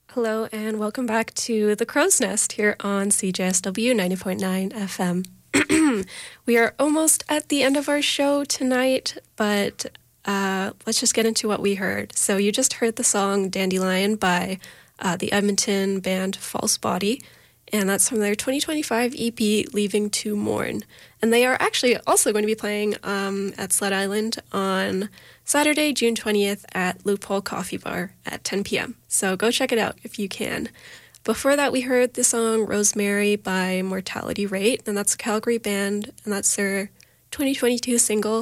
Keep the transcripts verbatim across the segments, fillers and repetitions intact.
Hello and welcome back to The Crow's Nest here on C J S W ninety point nine F M. We are almost at the end of our show tonight, but uh, let's just get into what we heard. So you just heard the song Dandelion by uh, the Edmonton band False Body, and that's from their twenty twenty-five E P, Leaving to Mourn. And they are actually also going to be playing um, at Sled Island on Saturday, June twentieth at Loophole Coffee Bar at ten p.m. So go check it out if you can. Before that, we heard the song Rosemary by Mortality Rate, and that's a Calgary band, and that's their twenty twenty-two single.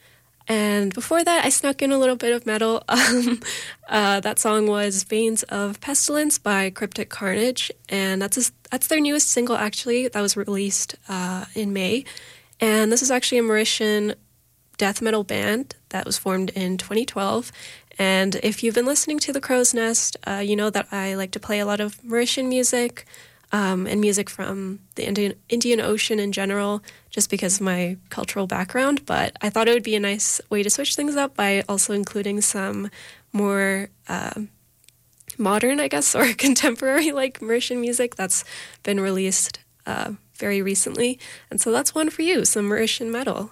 And before that, I snuck in a little bit of metal. Um, uh, that song was Veins of Pestilence by Cryptic Carnage, and that's a, that's their newest single, actually, that was released uh, in May. And this is actually a Mauritian death metal band that was formed in twenty twelve. And if you've been listening to The Crow's Nest, uh, you know that I like to play a lot of Mauritian music um, and music from the Indian, Indian Ocean in general, just because of my cultural background. But I thought it would be a nice way to switch things up by also including some more uh, modern, I guess, or contemporary like Mauritian music that's been released uh, very recently. And so that's one for you, some Mauritian metal.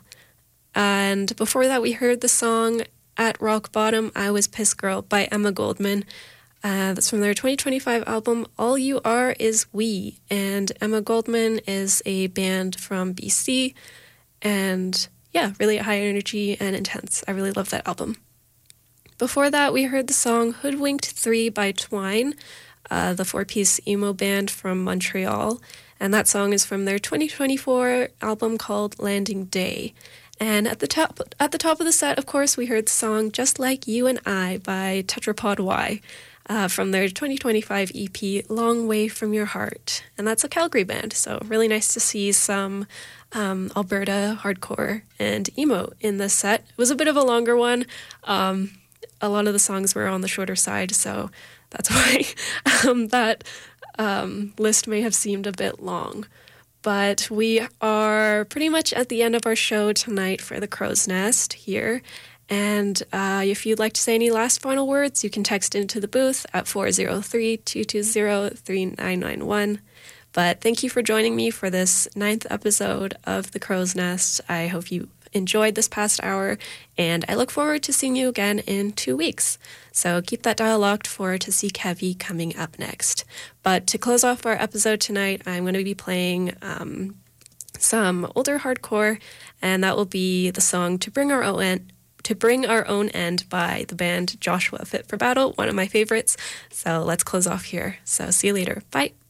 And before that, we heard the song At Rock Bottom, I Was Piss Girl by Emma Goldman. Uh, that's from their twenty twenty-five album, All You Are Is We. And Emma Goldman is a band from B C. And yeah, really high energy and intense. I really love that album. Before that, we heard the song Hoodwinked three by Twine, uh, the four-piece emo band from Montreal. And that song is from their twenty twenty-four album called Landing Day. And at the top at the top of the set, of course, we heard the song Just Like You and I by Tetrapod Y uh, from their twenty twenty-five E P, Long Way From Your Heart. And that's a Calgary band, so really nice to see some um, Alberta hardcore and emo in this set. It was a bit of a longer one. Um, a lot of the songs were on the shorter side, so that's why um, that um, list may have seemed a bit long. But we are pretty much at the end of our show tonight for The Crow's Nest here. And uh, if you'd like to say any last final words, you can text into the booth at four oh three, two two zero, three nine nine one. But thank you for joining me for this ninth episode of The Crow's Nest. I hope you enjoyed this past hour, and I look forward to seeing you again in two weeks. So keep that dial locked for To See Kevy coming up next. But to close off our episode tonight, I'm going to be playing um, some older hardcore, and that will be the song To Bring Our Own End, To Bring Our Own End by the band Joshua Fit for Battle, one of my favorites. So let's close off here. So see you later. Bye.